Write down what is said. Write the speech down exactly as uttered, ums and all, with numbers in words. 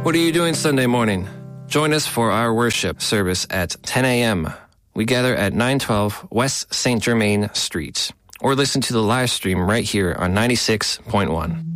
What are you doing Sunday morning? Join us for our worship service at ten a.m. We gather at nine twelve West Saint Germain Street, or listen to the live stream right here on ninety-six point one.